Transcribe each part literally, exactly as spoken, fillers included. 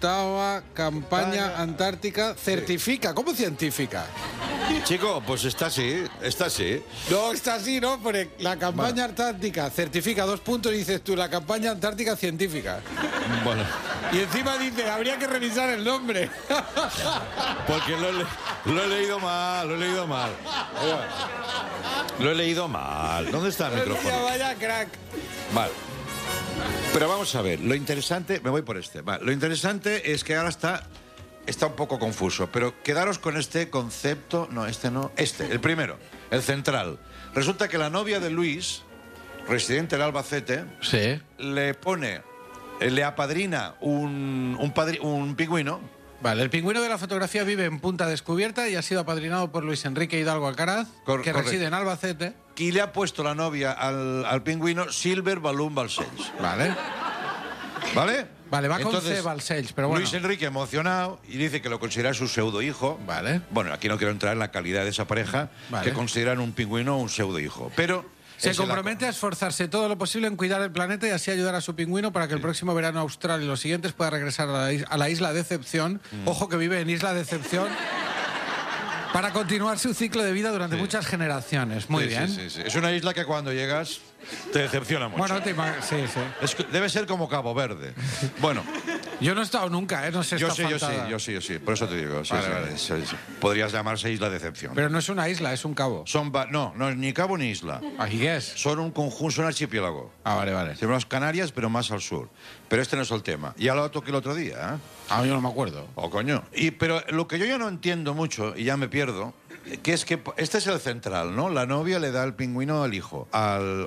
Octava campaña antártica certifica. ¿Cómo científica? Chico, pues está así, está así. No, está así, ¿no? Porque la campaña bueno. antártica certifica dos puntos y dices tú, la campaña antártica científica. Bueno. Y encima dice, habría que revisar el nombre. Porque lo, le, lo he leído mal, lo he leído mal. Lo he leído mal. ¿Dónde está el micrófono? Vaya crack. Vale. Pero vamos a ver, lo interesante, me voy por este, vale, lo interesante es que ahora está, está un poco confuso, pero quedaros con este concepto, no, este no, este, el primero, el central. Resulta que la novia de Luis, residente del Albacete, sí. le pone, le apadrina un, un, padri, un pingüino. Vale, el pingüino de la fotografía vive en Punta Descubierta y ha sido apadrinado por Luis Enrique Hidalgo Alcaraz, Cor que correcto. reside en Albacete. Y le ha puesto la novia al, al pingüino Silver Balloon Balcells. Vale. ¿Vale? Vale, va Entonces, con C Balcells, pero bueno. Luis Enrique emocionado y dice que lo considera su pseudo hijo. Vale. Bueno, aquí no quiero entrar en la calidad de esa pareja, vale. que consideran un pingüino un pseudo hijo. Pero se compromete a esforzarse todo lo posible en cuidar el planeta y así ayudar a su pingüino para que el sí. próximo verano austral y los siguientes pueda regresar a la, is a la isla Decepción. Mm. Ojo que vive en Isla Decepción. Para continuar su ciclo de vida durante sí. muchas generaciones. Muy sí, bien. Sí, sí, sí. Es una isla que cuando llegas te decepciona mucho. Bueno, te sí, sí. Es, debe ser como Cabo Verde. Bueno. Yo no he estado nunca, ¿eh? No sé. Yo sí, yo sí, yo sí, yo sí. Por eso te digo. Sí, vale, sí, vale. Sí, sí. Podrías llamarse Isla Decepción. Pero no es una isla, es un cabo. Son no, no es ni cabo ni isla. ¿Ahí qué es? Son un conjunto, son un archipiélago. Ah, vale, vale. Son las Canarias, pero más al sur. Pero este no es el tema. Ya lo toqué el otro día, ¿eh? Ah, yo no me acuerdo. Oh, coño. Y, pero lo que yo ya no entiendo mucho, y ya me pierdo, que es que este es el central, ¿no? La novia le da el pingüino al hijo, al...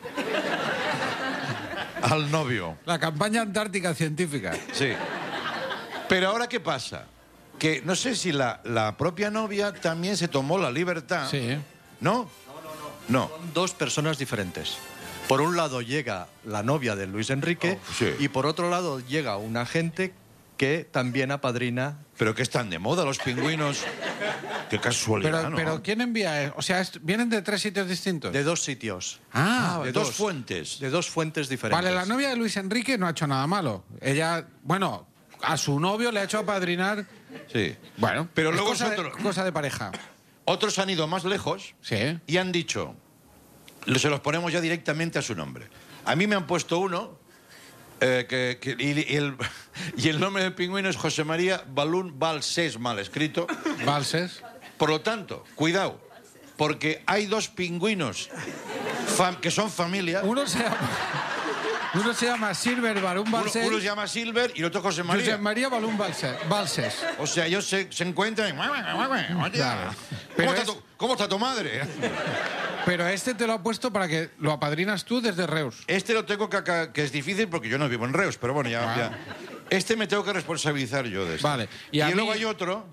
al novio. La campaña antártica científica. Sí. Pero ahora, ¿qué pasa? Que no sé si la, la propia novia también se tomó la libertad. Sí. ¿No? No, no, no. No. Son dos personas diferentes. Por un lado llega la novia de Luis Enrique oh, sí. y por otro lado llega un agente que también apadrina... Pero que están de moda los pingüinos. Qué casualidad, pero, ¿no? Pero ¿quién envía? O sea, ¿vienen de tres sitios distintos? De dos sitios. Ah, de dos, dos fuentes. De dos fuentes diferentes. Vale, la novia de Luis Enrique no ha hecho nada malo. Ella, bueno, a su novio le ha hecho apadrinar... Sí. Bueno, pero luego cosa, otro... de, cosa de pareja. Otros han ido más lejos sí. y han dicho, se los ponemos ya directamente a su nombre. A mí me han puesto uno, eh, que, que, y, y, el, y el nombre del pingüino es José María Balún Balcells, mal escrito. Balcells. Por lo tanto, cuidado, porque hay dos pingüinos fam que son familia. Uno se llama... Uno se llama Silver Balloon Balcells. Uno, uno se llama Silver y el otro José María. José María Balloon Balcells. O sea, ellos se, se encuentran y... Claro. ¿Cómo, es... está tu, ¿Cómo está tu madre? Pero este te lo ha puesto para que lo apadrinas tú desde Reus. Este lo tengo que acá, que es difícil porque yo no vivo en Reus, pero bueno, ya... Ah. ya. Este me tengo que responsabilizar yo de esto. Vale. Y, y y luego mí... hay otro...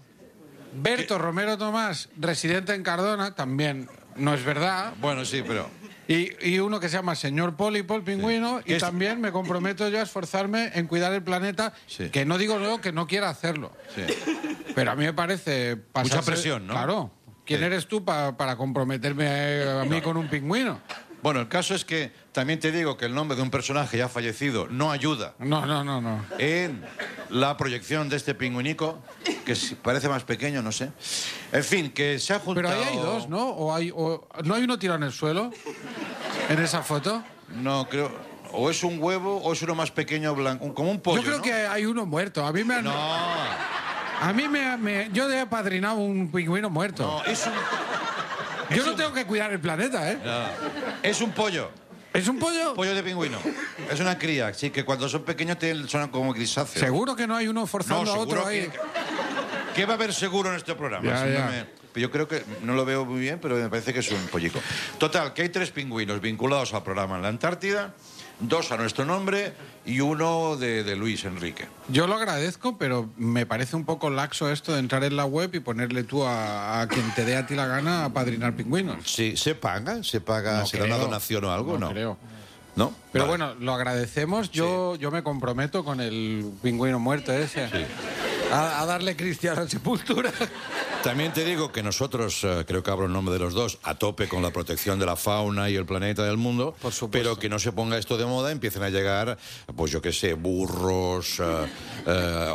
Berto que... Romero Tomás, residente en Cardona, también no es verdad. Bueno, sí, pero... Y, y uno que se llama señor Pólipo, el pingüino, sí. y es... también me comprometo yo a esforzarme en cuidar el planeta, sí. que no digo luego que no quiera hacerlo. Sí. Pero a mí me parece... Pasarse... Mucha presión, ¿no? Claro. ¿Quién sí. eres tú pa, para comprometerme a, a mí con un pingüino? Bueno, el caso es que también te digo que el nombre de un personaje ya fallecido no ayuda. No, no, no, no. En la proyección de este pingüinico, que parece más pequeño, no sé. En fin, que se ha juntado... Pero ahí hay dos, ¿no? ¿O hay, o... ¿No hay uno tirado en el suelo? ¿En esa foto? No, creo... O es un huevo o es uno más pequeño, blanco, como un pollo, Yo creo ¿no? que hay uno muerto. A mí me han... No. A mí me... me... Yo he apadrinado un pingüino muerto. No, es un... Yo es no un... tengo que cuidar el planeta, ¿eh? No. Es un pollo. ¿Es un pollo? Pollo de pingüino. Es una cría, sí, que cuando son pequeños te suenan como grisáceos. ¿Seguro que no hay uno forzando no, a otro ahí? Que... ¿Qué va a haber seguro en este programa? Ya, si ya. No me... Yo creo que no lo veo muy bien, pero me parece que es un pollico. Total, que hay tres pingüinos vinculados al programa en la Antártida, dos a nuestro nombre y uno de, de Luis Enrique. Yo lo agradezco, pero me parece un poco laxo esto de entrar en la web y ponerle tú a, a quien te dé a ti la gana a padrinar pingüinos. Sí, ¿se paga? ¿Se paga? No ¿Se creo. da una donación o algo? No, No, creo. ¿No? Pero Vale. bueno, lo agradecemos. Yo, sí. yo me comprometo con el pingüino muerto ese Sí. a, a darle cristiana sepultura. También te digo que nosotros, eh, creo que hablo en nombre de los dos, a tope con la protección de la fauna y el planeta del mundo, por supuesto. Pero que no se ponga esto de moda, empiecen a llegar, pues yo qué sé, burros, eh, eh,